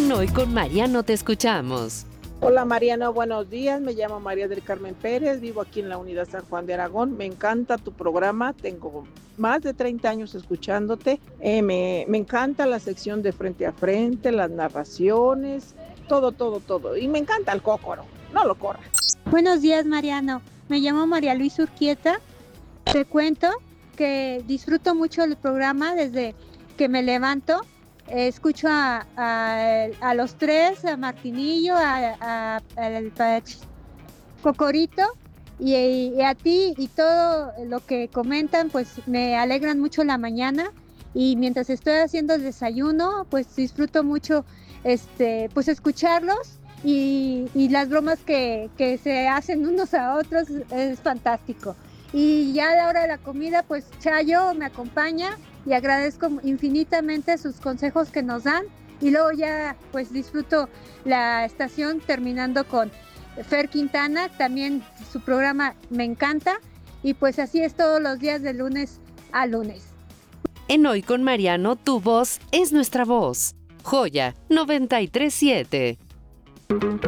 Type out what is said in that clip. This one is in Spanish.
En Hoy con Mariano te escuchamos. Hola Mariano, buenos días. Me llamo María del Carmen Pérez, vivo aquí en la Unidad San Juan de Aragón. Me encanta tu programa, tengo más de 30 años escuchándote. Me encanta la sección de frente a frente, las narraciones, todo. Y me encanta el cócoro, no lo corras. Buenos días, Mariano. Me llamo María Luisa Urquieta. Te cuento que disfruto mucho el programa desde que me levanto. Escucho a los tres, a Martinillo, al Cocorito y a ti, y todo lo que comentan, pues me alegran mucho la mañana. Y mientras estoy haciendo el desayuno, pues disfruto mucho pues escucharlos y las bromas que se hacen unos a otros, es fantástico. Y ya a la hora de la comida, pues Chayo me acompaña y agradezco infinitamente sus consejos que nos dan. Y luego ya pues disfruto la estación terminando con Fer Quintana, también su programa me encanta. Y pues así es todos los días de lunes a lunes. En Hoy con Mariano, tu voz es nuestra voz. Joya 93.7.